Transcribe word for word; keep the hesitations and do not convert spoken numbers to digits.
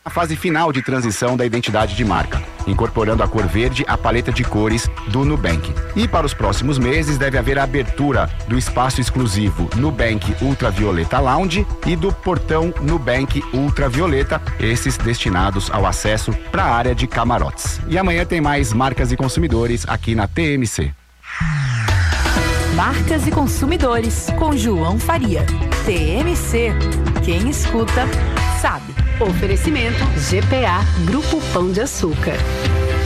A fase final de transição da identidade de marca, incorporando a cor verde à paleta de cores do Nubank. E para os próximos meses deve haver a abertura do espaço exclusivo Nubank Ultravioleta Lounge e do portão Nubank Ultravioleta, esses destinados ao acesso para a área de camarotes. E amanhã tem mais Marcas e Consumidores aqui na T M C. Marcas e Consumidores, com João Faria. T M C. Quem escuta, sabe. Oferecimento G P A Grupo Pão de Açúcar.